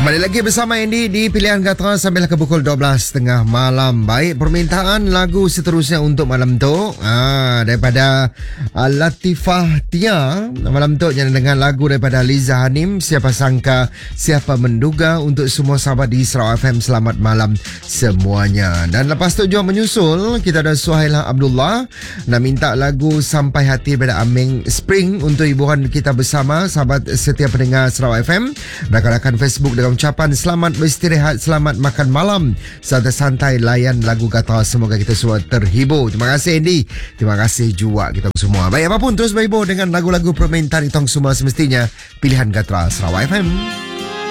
Kembali lagi bersama Andy di Pilihan Gatra sambil ke pukul 12.30 malam. Baik, permintaan lagu seterusnya untuk malam tu daripada Latifah Tia. Malam tu jangan dengar lagu daripada Liza Hanim, Siapa Sangka Siapa Menduga. Untuk semua sahabat di Sarawak FM, selamat malam semuanya. Dan lepas tu juga menyusul, kita ada Suhailah Abdullah nak minta lagu Sampai Hati daripada Aming Spring untuk hiburan kita bersama sahabat setiap pendengar Sarawak FM. Rakan-rakan Facebook dengan ucapan selamat beristirahat, selamat makan malam, santai-santai layan lagu Gatra. Semoga kita semua terhibur. Terima kasih Andy, terima kasih juga kita semua. Baik, apapun terus berhibur dengan lagu-lagu permintaan kita semua, semestinya Pilihan Gatra Sarawak FM.